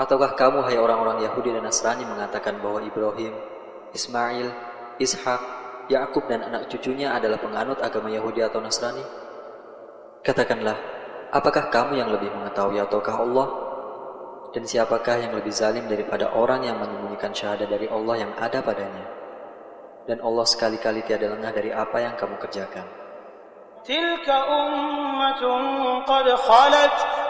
Ataukah kamu, hai orang-orang Yahudi dan Nasrani, mengatakan bahwa Ibrahim, Ismail, Ishak, Yakub dan anak cucunya adalah penganut agama Yahudi atau Nasrani? Katakanlah, apakah kamu yang lebih mengetahui ataukah Allah? Dan siapakah yang lebih zalim daripada orang yang menyembunyikan syahadat dari Allah yang ada padanya? Dan Allah sekali-kali tiada lengah dari apa yang kamu kerjakan. Tilka ummatun qad khalat